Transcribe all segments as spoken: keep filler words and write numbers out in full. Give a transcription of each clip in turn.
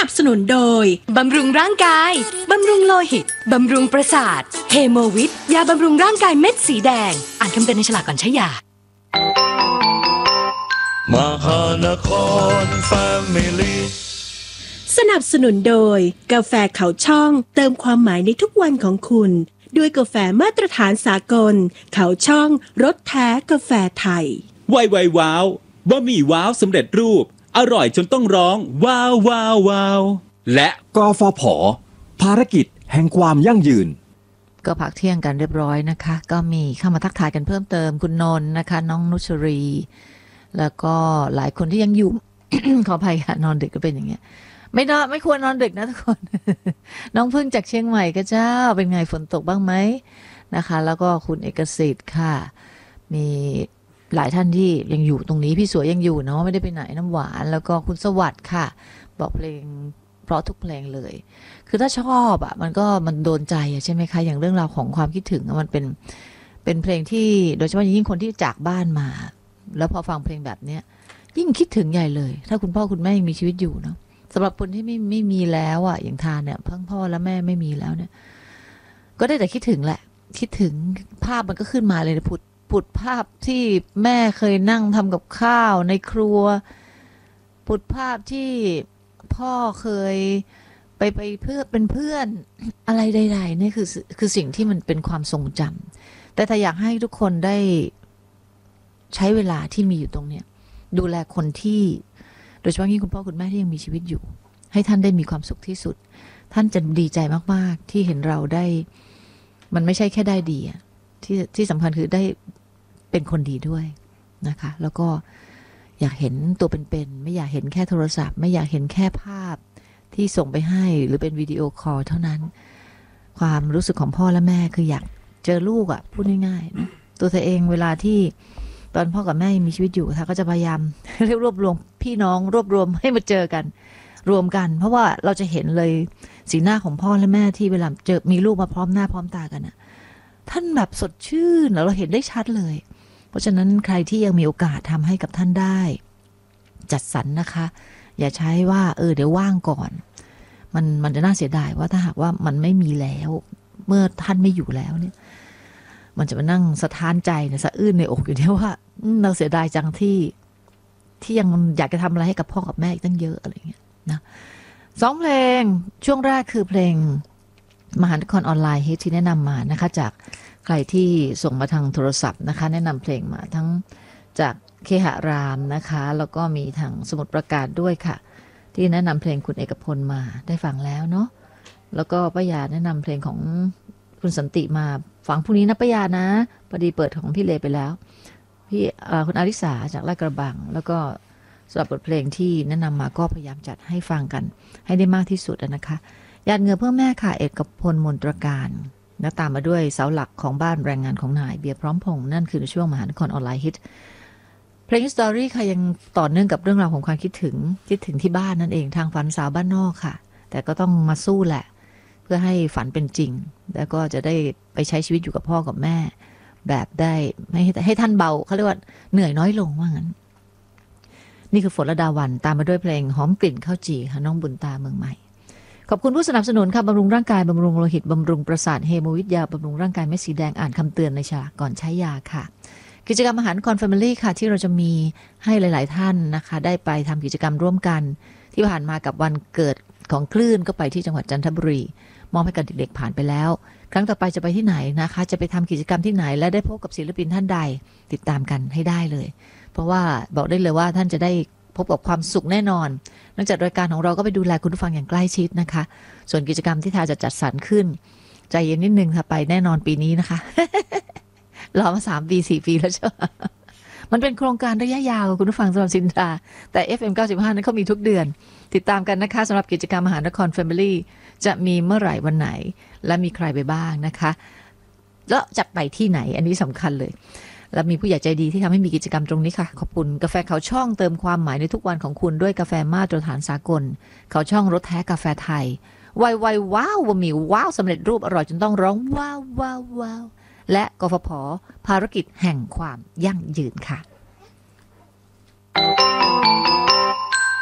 นับสนุนโดยบำรุงร่างกายบำรุงโลหิตบำรุงประสาทเฮโมวิทยาบำรุงร่างกายเม็ดสีแดงอ่านคำเตือนในฉลากก่อนใช้ยามหานครแฟมิลี่สนับสนุนโดยกาแฟเขาช่องเติมความหมายในทุกวันของคุณด้วยกาแฟมาตรฐานสากลเขาช่องรสแท้กาแฟไทยไวไวว้าวบะหมี่ว้าวสำเร็จรูปอร่อยจนต้องร้องว้าวว้าวว้าวและกฟผ.ภารกิจแห่งความยั่งยืนก็พักเที่ยงกันเรียบร้อยนะคะก็มีเข้ามาทักทายกันเพิ่มเติมคุณนนท์นะคะน้องนุชรีแล้วก็หลายคนที่ยังอยู่ ขออภัยค่ะนอนดึกก็เป็นอย่างเงี้ยไม่นอนไม่ควรนอนดึกนะทุกคน น้องพึ่งจากเชียงใหม่ก็เจ้าเป็นไงฝนตกบ้างไหมนะคะแล้วก็คุณเอกสิทธิ์ค่ะมีหลายท่านที่ยังอยู่ตรงนี้พี่สวยยังอยู่เนาะไม่ได้ไปไหนน้ำหวานแล้วก็คุณสวัสดิ์ค่ะบอกเพลงเพราะทุกเพลงเลยคือถ้าชอบอ่ะมันก็มันโดนใจใช่ไหมคะอย่างเรื่องราวของความคิดถึงมันเป็นเป็นเพลงที่โดยเฉพาะยิ่งคนที่จากบ้านมาแล้วพอฟังเพลงแบบเนี้ยยิ่งคิดถึงใหญ่เลยถ้าคุณพ่อคุณแม่ยังมีชีวิตอยู่เนาะสำหรับคนที่ไม่ไม่มีแล้วอ่ะอย่างทานเนี่ยเพิ่งพ่อและแม่ไม่มีแล้วเนี่ยก็ได้แต่คิดถึงแหละคิดถึงภาพมันก็ขึ้นมาเลยนะผุดผุดภาพที่แม่เคยนั่งทำกับข้าวในครัวผุดภาพที่พ่อเคยไปไปเพื่อเป็นเพื่อนอะไรใดๆนี่คือคือสิ่งที่มันเป็นความทรงจำแต่ถ้าอยากให้ทุกคนได้ใช้เวลาที่มีอยู่ตรงเนี้ยดูแลคนที่โดยเฉพาะยิ่งคุณพ่อคุณแม่ที่ยังมีชีวิตอยู่ให้ท่านได้มีความสุขที่สุดท่านจะดีใจมากๆที่เห็นเราได้มันไม่ใช่แค่ได้ดีที่ที่สำคัญคือได้เป็นคนดีด้วยนะคะแล้วก็อยากเห็นตัวเป็นๆไม่อยากเห็นแค่โทรศัพท์ไม่อยากเห็นแค่ภาพที่ส่งไปให้หรือเป็นวิดีโอคอลเท่านั้นความรู้สึกของพ่อและแม่คืออยากเจอลูกอ่ะพูดง่ายๆนะตัวเธอเองเวลาที่ตอนพ่อกับแม่มีชีวิตอยู่ค่ะก็จะพยายามเรียกรวบรวมพี่น้องรวบรวมให้มาเจอกันรวมกันเพราะว่าเราจะเห็นเลยสีหน้าของพ่อและแม่ที่เวลาเจอมีลูกมาพร้อมหน้าพร้อมตากันน่ะท่านแบบสดชื่นแล้วเราเห็นได้ชัดเลยเพราะฉะนั้นใครที่ยังมีโอกาสทำให้กับท่านได้จัดสรรนะคะอย่าใช้ว่าเออเดี๋ยวว่างก่อนมันมันจะน่าเสียดายว่าถ้าหากว่ามันไม่มีแล้วเมื่อท่านไม่อยู่แล้วเนี่ยมันจะมานั่งสะท้านใจเนี่ยสะอื้นในอกอยู่เนี่ยว่าเราเสียดายจังที่ที่ยังอยากจะทำอะไรให้กับพ่อกับแม่อีกตั้งเยอะอะไรเงี้ยนะสองเพลงช่วงแรกคือเพลงมหานครออนไลน์ฮิตที่แนะนำมานะคะจากใครที่ส่งมาทางโทรศัพท์นะคะแนะนำเพลงมาทั้งจากเคหรามนะคะแล้วก็มีทางสมุทรปราการด้วยค่ะที่แนะนำเพลงคุณเอกพลมาได้ฟังแล้วเนาะแล้วก็ป้ายาแนะนำเพลงของคุณสันติมาฟังพรุ่งนี้นะป้ายานะพอดีเปิดของพี่เลไปแล้วพี่คุณอาริสาจากลาดกระบังแล้วก็สำหรับบทเพลงที่แนะนำมาก็พยายามจัดให้ฟังกันให้ได้มากที่สุดนะคะหยาดเหงื่อเพื่อแม่ค่ะเอกพลมนตรการแล้วตามมาด้วยเสาหลักของบ้านแรงงานของนายเบียร์พร้อมพงษ์นั่นคือในช่วงมหานครออนไลน์ฮิตเพลงสตอรี่ค่ะยังต่อเนื่องกับเรื่องราวของความคิดถึงคิดถึงที่บ้านนั่นเองทางฝันสาวบ้านนอกค่ะแต่ก็ต้องมาสู้แหละเพื่อให้ฝันเป็นจริงแล้วก็จะได้ไปใช้ชีวิตอยู่กับพ่อกับแม่แบบได้ให้ให้ท่านเบาเขาเรียกว่าเหนื่อยน้อยลงว่างั้นนี่คือฝนระดาวันตามมาด้วยเพลงหอมกลิ่นข้าวจี่ค่ะน้องบุญตาเมืองใหม่ขอบคุณผู้สนับสนุนค่ะบำรุงร่างกายบำรุงโลหิตบำรุงประสาทเฮโมวิทยาบำรุงร่างกายเม็ดสีแดงอ่านคำเตือนในฉลากก่อนใช้ยาค่ะกิจกรรมอาหารคอนแฟมิลี่ค่ะที่เราจะมีให้หลายๆท่านนะคะได้ไปทำกิจกรรมร่วมกันที่ผ่านมากับวันเกิดของคลื่นก็ไปที่จังหวัดจันทบุรีมอบให้กับเด็กๆผ่านไปแล้วครั้งต่อไปจะไปที่ไหนนะคะจะไปทำกิจกรรมที่ไหนและได้พบกับศิลปินท่านใดติดตามกันให้ได้เลยเพราะว่าบอกได้เลยว่าท่านจะได้พบกับความสุขแน่นอนนอกจากรายการของเราก็ไปดูแลคุณผู้ฟังอย่างใกล้ชิดนะคะส่วนกิจกรรมที่ทาจะจัดสรรขึ้นใจเย็นนิดนึงค่ะไปแน่นอนปีนี้นะคะ รอมาสามปีสี่ปีแล้วใช่ไหมมันเป็นโครงการระยะยาวคุณผู้ฟังสำหรับสินทราแต่ เอฟ เอ็ม เก้าสิบห้านั้นเขามีทุกเดือนติดตามกันนะคะสำหรับกิจกรรมมหานคร Family จะมีเมื่อไหร่วันไหนและมีใครไปบ้างนะคะแล้วจะไปที่ไหนอันนี้สำคัญเลยและมีผู้ใหญ่ใจดีที่ทำให้มีกิจกรรมตรงนี้ค่ะขอบคุณกาแฟเขาช่องเติมความหมายในทุกวันของคุณด้วยกาแฟมาตรฐานสากลเขาช่องรสแท้กาแฟไทยไวไวว้าวบะหมี่ว้าวสำเร็จรูปอร่อยจนต้องร้องว้าวว้าวว้าวและกฟผ.ภารกิจแห่งความยั่งยืนค่ะ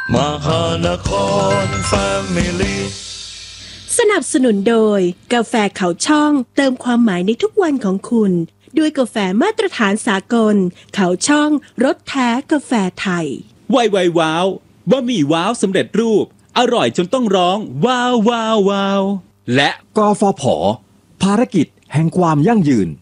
มหานครแฟมิลี่สนับสนุนโดยกาแฟเขาช่องเติมความหมายในทุกวันของคุณด้วยกาแฟมาตรฐานสากลเขาช่องรสแท้กาแฟไทยไวไวว้าวบะหมี่ว้าวสำเร็จรูปอร่อยจนต้องร้องว้าวว้าวว้าวและกฟผ.ภารกิจแห่งความยั่งยืน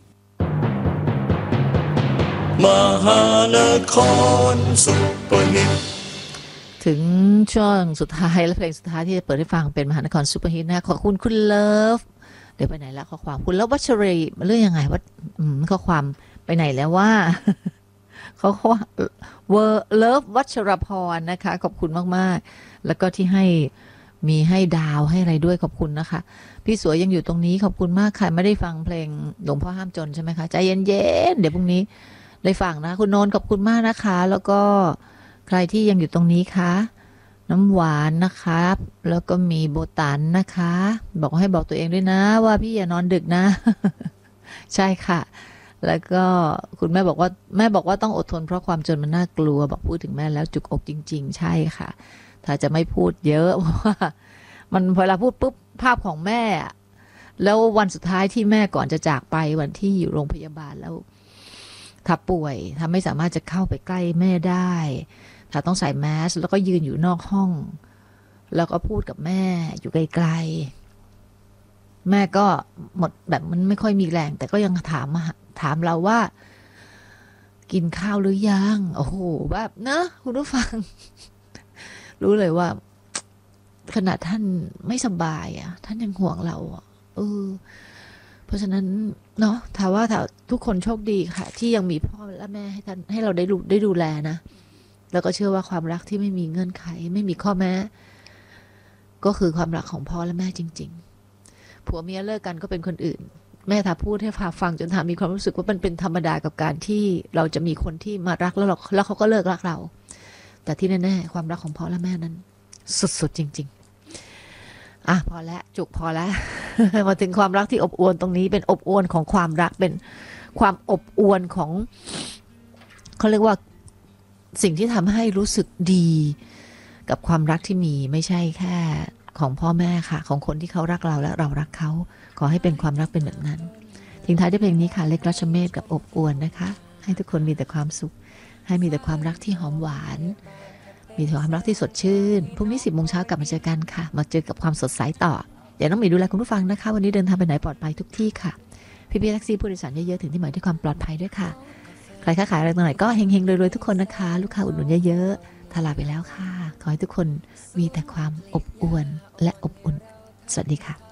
มหานครซุปเปอร์ฮิตถึงช่วงสุดท้ายและเพลงสุดท้ายที่จะเปิดให้ฟังเป็นมหานครซุปเปอร์ฮิตนะขอบคุณคุณเลิฟเดี๋ยวไปไหนแล้วข้อความคุณเลิฟวัชรีเรื่องยังไงว่าข้อความไปไหนแล้วว่าเขาเขาเวอร์เลิฟวัชรพรนะคะขอบคุณมากๆแล้วก็ที่ให้มีให้ดาวให้อะไรด้วยขอบคุณนะคะพี่สวยยังอยู่ตรงนี้ขอบคุณมากค่ะไม่ได้ฟังเพลงหลวงพ่อห้ามจนใช่ไหมคะใจเย็นๆเดี๋ยวพรุ่งนี้ได้ฟังนะคุณโนนขอบคุณมากนะคะแล้วก็ใครที่ยังอยู่ตรงนี้คะน้ำหวานนะครับแล้วก็มีโบตันนะคะบอกให้บอกตัวเองด้วยนะว่าพี่อย่านอนดึกนะ ใช่ค่ะแล้วก็คุณแม่บอกว่าแม่บอกว่าต้องอดทนเพราะความจนมันน่ากลัวบอกพูดถึงแม่แล้วจุกอกจริงๆใช่ค่ะถ้าจะไม่พูดเยอะเพราะว่ามันเวลาพูดปุ๊บภาพของแม่แล้ววันสุดท้ายที่แม่ก่อนจะจากไปวันที่อยู่โรงพยาบาลแล้วถ้าป่วยถ้าไม่สามารถจะเข้าไปใกล้แม่ได้ถ้าต้องใส่แมสแล้วก็ยืนอยู่นอกห้องแล้วก็พูดกับแม่อยู่ไกลๆแม่ก็หมดแบบมันไม่ค่อยมีแรงแต่ก็ยังถามถามเราว่ากินข้าวหรือยังโอ้โหแบบนะคุณผู้ฟังรู้เลยว่าขนาดท่านไม่สบายอ่ะท่านยังห่วงเราอ่ะเออเพราะฉะนั้นเนาะถ้าว่าถ้าทุกคนโชคดีค่ะที่ยังมีพ่อและแม่ให้ท่านให้เราได้ดูได้ดูแลนะแล้วก็เชื่อว่าความรักที่ไม่มีเงื่อนไขไม่มีข้อแม้ก็คือความรักของพ่อและแม่จริงๆผัวเมียเลิกกันก็เป็นคนอื่นแม่ถ้าพูดให้พาฟังจนทามีความรู้สึกว่ามันเป็นธรรมดากับการที่เราจะมีคนที่มารักแล้วเราแล้วเขาก็เลิกรักเราแต่ที่แน่ๆความรักของพ่อและแม่นั้นสุดๆจริงๆอ่ะพอแล้วจุกพอแล้ว มาถึงความรักที่อบอวลตรงนี้เป็นอบอวลของความรักเป็นความอบอวลของเขาเรียกว่าสิ่งที่ทำให้รู้สึกดีกับความรักที่มีไม่ใช่แค่ของพ่อแม่ค่ะของคนที่เขารักเราและเรารักเขาขอให้เป็นความรักเป็นแบบนั้นทิ้งท้ายด้วยเพลงนี้ค่ะเล็กรัชเมธกับอบอวลนะคะให้ทุกคนมีแต่ความสุขให้มีแต่ความรักที่หอมหวานมีแต่ความรักที่สดชื่นพรุ่งนี้สิบโมงเช้ากลับมาเจอกันค่ะมาเจอกับความสดใสต่อเดี๋ยวน้องหมีดูแลคุณผู้ฟังนะคะวันนี้เดินทางไปไหนปลอดภัยทุกที่ค่ะพี่ๆแท็กซี่ผู้โดยสารเยอะๆถึงที่หมายด้วยความปลอดภัยด้วยค่ะใครค้าขายอะไรตรงไหนก็เฮงๆรวยๆทุกคนนะคะลูกค้าอุดหนุนเยอะๆทลาไปแล้วค่ะขอให้ทุกคนมีแต่ความอบอวลและอบอุ่นสวัสดีค่ะ